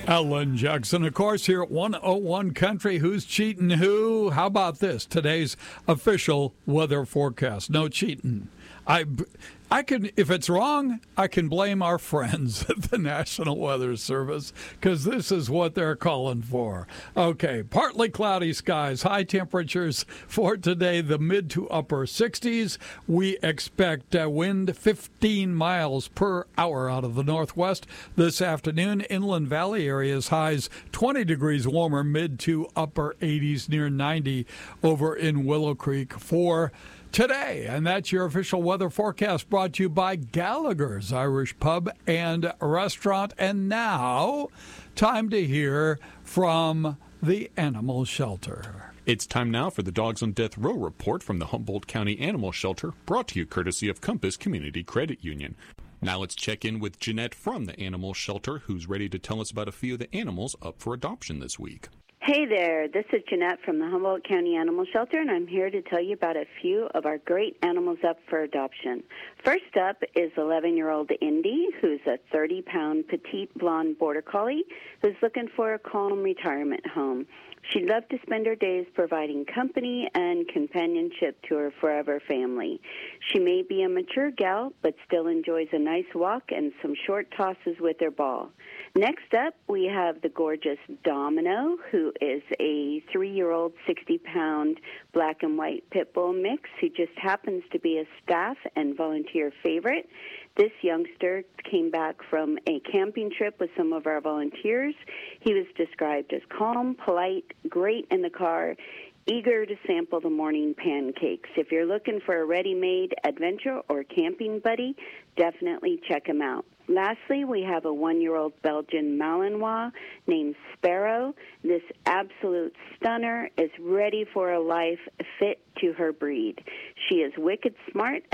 Alan Jackson, of course, here at 101 Country. Who's cheating who? How about this? Today's official weather forecast. No cheating. I can, if it's wrong, I can blame our friends at the National Weather Service because this is what they're calling for. Okay, partly cloudy skies, high temperatures for today, the mid to upper 60s. We expect wind 15 miles per hour out of the northwest this afternoon. Inland Valley areas highs 20 degrees warmer, mid to upper 80s, near 90 over in Willow Creek for today. And that's your official weather forecast brought to you by Gallagher's Irish Pub and Restaurant. And now, time to hear from the animal shelter. It's time now for the Dogs on Death Row report from the Humboldt County Animal Shelter, brought to you courtesy of Compass Community Credit Union. Now let's check in with Jeanette from the Animal Shelter, who's ready to tell us about a few of the animals up for adoption this week. Hey there, this is Jeanette from the Humboldt County Animal Shelter, and I'm here to tell you about a few of our great animals up for adoption. First up is 11-year-old Indy, who's a 30-pound petite blonde border collie who's looking for a calm retirement home. She'd love to spend her days providing company and companionship to her forever family. She may be a mature gal, but still enjoys a nice walk and some short tosses with her ball. Next up, we have the gorgeous Domino, who is a 3-year-old, 60-pound black and white pit bull mix who just happens to be a staff and volunteer favorite. This youngster came back from a camping trip with some of our volunteers. He was described as calm, polite, great in the car, eager to sample the morning pancakes. If you're looking for a ready-made adventure or camping buddy, definitely check him out. Lastly, we have a 1-year-old Belgian Malinois named Sparrow. This absolute stunner is ready for a life fit to her breed. She is wicked smart